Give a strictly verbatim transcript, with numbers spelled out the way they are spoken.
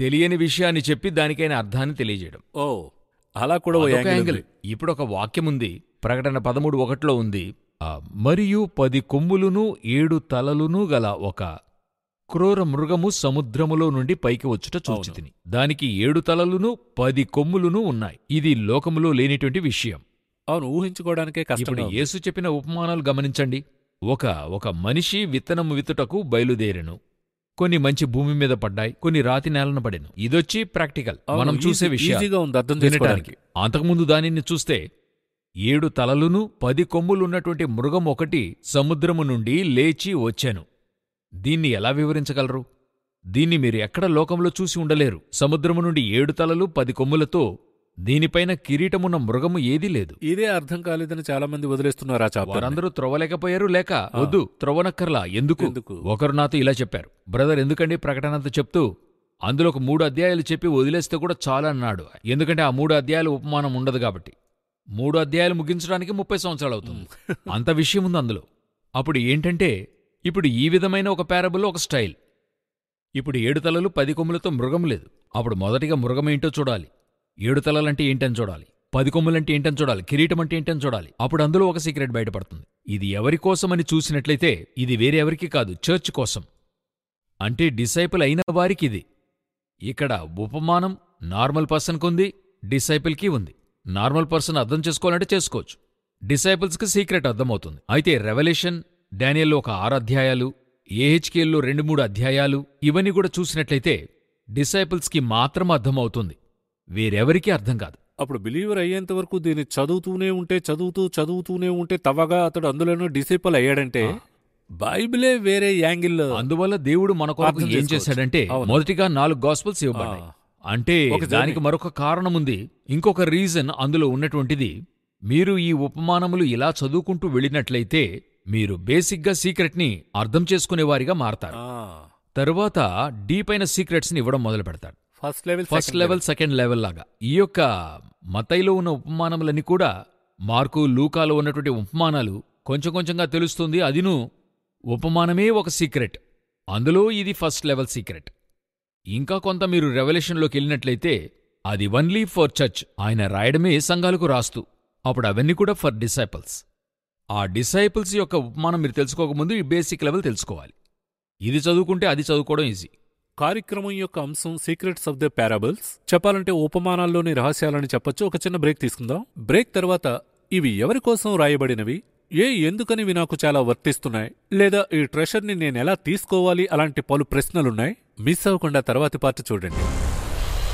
తెలియని విషయాన్ని చెప్పి దానికైన అర్థాన్ని తెలియజేయడం. ఓ అలా కూడా ఓ అదొక యాంగిల్ యాంగిల్. ఉంది. ఇప్పుడు ఒక వాక్యముంది, ప్రకటన పదమూడు ఒకటిలో ఉంది, ఆ, మరియు పది కొమ్ములును ఏడు తలలును గల ఒక క్రూర మృగము సముద్రములో నుండి పైకి వచ్చుట చూచితిని. దానికి ఏడు తలలును పది కొమ్ములును ఉన్నాయి. ఇది లోకములో లేనిటువంటి విషయం. అవును, ఊహించుకోవడానికే ఇప్పుడు కష్టంగా ఉంది. యేసు చెప్పిన ఉపమానాలు గమనించండి. ఒక ఒక మనిషి విత్తనము విత్తుటకు బయలుదేరెను. కొన్ని మంచి భూమి మీద పడ్డాయి, కొన్ని రాతి నేలన పడెను. ఇదొచ్చి ప్రాక్టికల్, అవును, మనం చూసే ఈజీ- విషయం ఈజీగా ఉంది అర్థం వినటానికి. చేసుకోవడానికి. అంతకుముందు దానిని చూస్తే ఏడు తలలును పది కొమ్ములున్నటువంటి మృగం ఒకటి సముద్రము నుండి లేచి వచ్చాను. దీన్ని ఎలా వివరించగలరు? దీన్ని మీరు ఎక్కడ లోకంలో చూసి ఉండలేరు. సముద్రము నుండి ఏడు తలలు పది కొమ్ములతో దీనిపైన కిరీటమున్న మృగము ఏదీ లేదు. ఇదే అర్థం కాలేదని చాలా మంది వదిలేస్తున్నారు ఆ చాప్టర్. వారందరూ త్రొవలేకపోయారు, లేక వద్దు త్రొవనక్కర్లా. ఎందుకు? ఎందుకు? ఒకరు నాతో ఇలా చెప్పారు, బ్రదర్ ఎందుకండి ప్రకటనంతా చెప్తూ అందులో ఒక మూడు అధ్యాయాలు చెప్పి వదిలేస్తే కూడా చాలా అన్నాడు. ఎందుకంటే ఆ మూడు అధ్యాయాలు ఉపమానం ఉండదు కాబట్టి. మూడు అధ్యాయాలు ముగించడానికి ముప్పై సంవత్సరాలు అవుతుంది. అంత విషయం ఉంది అందులో. అప్పుడు ఏంటంటే, ఇప్పుడు ఈ విధమైన ఒక పారబుల్లో ఒక స్టైల్. ఇప్పుడు ఏడు తలలు పది కొమ్ములతో మృగం లేదు. అప్పుడు మొదటిగా మృగం ఏంటో చూడాలి, ఏడు తలలంటే ఏంటని చూడాలి, పది కొమ్ములంటే ఏంటని చూడాలి, కిరీటం అంటే ఏంటని చూడాలి. అప్పుడు అందులో ఒక సీక్రెట్ బయటపడుతుంది. ఇది ఎవరి కోసమని చూసినట్లయితే ఇది వేరే ఎవరికి కాదు, చర్చ్ కోసం. అంటే డిసైపుల్ అయిన వారికి ఇది. ఇక్కడ ఉపమానం నార్మల్ పర్సన్కి ఉంది, డిసైపుల్కి ఉంది. నార్మల్ పర్సన్ అర్థం చేసుకోవాలంటే చేసుకోవచ్చు, డిసైపుల్స్కి సీక్రెట్ అర్థమవుతుంది. అయితే రెవల్యూషన్, డానియల్లో ఒక ఆరు అధ్యాయాలు, ఏహెచ్కేల్లో రెండు మూడు అధ్యాయాలు, ఇవన్నీ కూడా చూసినట్లయితే డిసైపుల్స్కి మాత్రం అర్థమవుతుంది, వేరెవరికీ అర్థం కాదు. అప్పుడు బిలీవర్ అయ్యేంత వరకు దీన్ని చదువుతూనే ఉంటే చదువుతూ చదువుతూనే ఉంటే తవగా అతడు అందులోనూ డిసైపుల్ అయ్యాడంటే బైబిలే వేరే యాంగిల్లో. అందువల్ల దేవుడు మన కొరకు అర్థం ఏం చేసుకోవచ్చు. చేశాడంటే, అవును. మొదటిగా నాలుగు గాస్పల్స్ ఇవ్వబడ్డాయి. ఆ. అంటే ఒక journey. దానికి మరొక కారణముంది, ఇంకొక రీజన్ అందులో ఉన్నటువంటిది. మీరు ఈ ఉపమానములు ఇలా చదువుకుంటూ వెళ్ళినట్లయితే మీరు బేసిక్గా సీక్రెట్ని అర్థం చేసుకునేవారిగా మారతారు. తరువాత డీప్ అయిన సీక్రెట్స్ని ఇవ్వడం మొదలు పెడతారు. First level first level, second level లాగా. ఈ యొక్క మత్తయిలో ఉన్న ఉపమానములన్నీ కూడా మార్కు, లూకాలో ఉన్నటువంటి ఉపమానాలు కొంచెం కొంచెంగా తెలుస్తుంది. అదిను ఉపమానమే ఒక సీక్రెట్, అందులో ఇది ఫస్ట్ లెవెల్ సీక్రెట్. ఇంకా కొంత మీరు రెవల్యూషన్లోకి వెళ్ళినట్లయితే అది ఓన్లీ ఫర్ చర్చ్, ఆయన రాయడమే సంఘాలకు రాస్తూ. అప్పుడు అవన్నీ కూడా ఫర్ డిసైపుల్స్. ఆ డిసైపుల్స్ యొక్క ఉపమానం మీరు తెలుసుకోకముందు ఈ బేసిక్ లెవెల్ తెలుసుకోవాలి. ఇది చదువుకుంటే అది చదువుకోవడం ఈజీ. కార్యక్రమం యొక్క అంశం సీక్రెట్స్ ఆఫ్ ద పారాబుల్స్. చెప్పాలంటే ఉపమానాల్లోని రహస్యాలని చెప్పొచ్చు. ఒక చిన్న బ్రేక్ తీసుకుందాం. బ్రేక్ తర్వాత ఇవి ఎవరి కోసం రాయబడినవి, ఏ ఎందుకనివి నాకు చాలా వర్తిస్తున్నాయి, లేదా ఈ ట్రెషర్ని నేనెలా తీసుకోవాలి, అలాంటి పలు ప్రశ్నలున్నాయి. మిస్ అవ్వకుండా తర్వాతి పార్ట్ చూడండి.